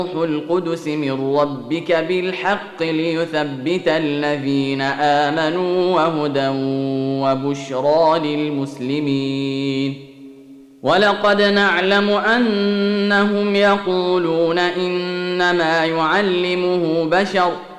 القدس من ربك بالحق ليثبت الذين آمنوا وهدى وبشرى للمسلمين. ولقد نعلم أنهم يقولون إنما يعلمه بشر